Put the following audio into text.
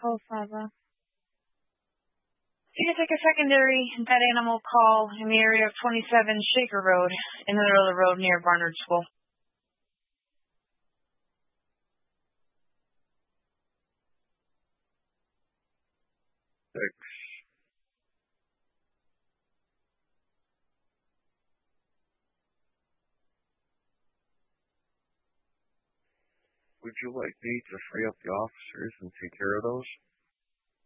call, Sava. You can take a secondary dead animal call in the area of 27 Shaker Road, in the middle of the road near Barnard School. Thanks. Would you like me to free up the officers and take care of those?